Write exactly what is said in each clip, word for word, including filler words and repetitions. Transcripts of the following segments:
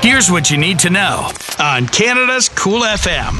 Here's what you need to know on Canada's Cool F M.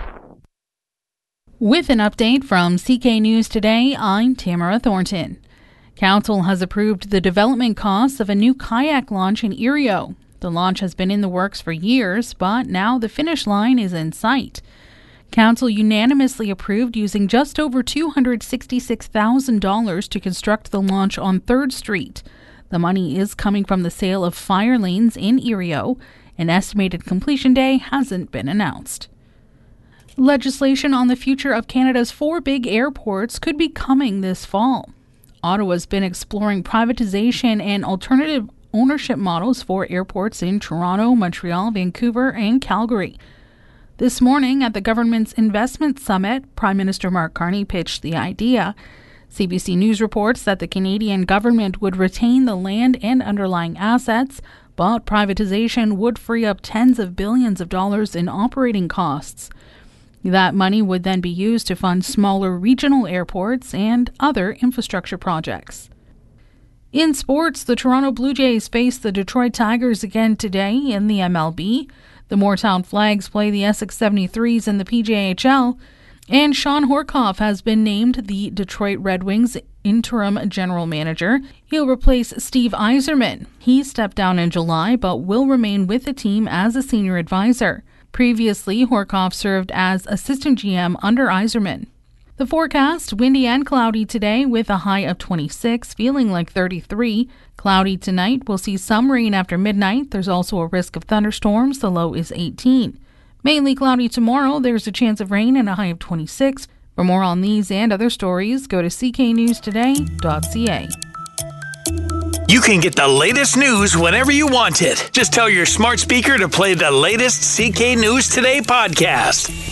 With an update from C K News Today, I'm Tamara Thornton. Council has approved the development costs of a new kayak launch in Erio. The launch has been in the works for years, but now the finish line is in sight. Council unanimously approved using just over two hundred sixty-six thousand dollars to construct the launch on third Street. The money is coming from the sale of fire lanes in Erio. An estimated completion day hasn't been announced. Legislation on the future of Canada's four big airports could be coming this fall. Ottawa's been exploring privatization and alternative ownership models for airports in Toronto, Montreal, Vancouver, and Calgary. This morning at the government's investment summit, Prime Minister Mark Carney pitched the idea. C B C News reports that the Canadian government would retain the land and underlying assets, but privatization would free up tens of billions of dollars in operating costs. That money would then be used to fund smaller regional airports and other infrastructure projects. In sports, the Toronto Blue Jays face the Detroit Tigers again today in the M L B. The Moortown Flags play the Essex seventy-threes in the P J H L. And Sean Horkoff has been named the Detroit Red Wings interim general manager. He'll replace Steve Yzerman. He stepped down in July but will remain with the team as a senior advisor. Previously, Horkoff served as assistant G M under Yzerman. The forecast, windy and cloudy today with a high of twenty-six, feeling like thirty-three. Cloudy tonight, we'll see some rain after midnight. There's also a risk of thunderstorms. The low is eighteen. Mainly cloudy tomorrow. There's a chance of rain and a high of twenty-six. For more on these and other stories, go to c k news today dot c a. You can get the latest news whenever you want it. Just tell your smart speaker to play the latest C K News Today podcast.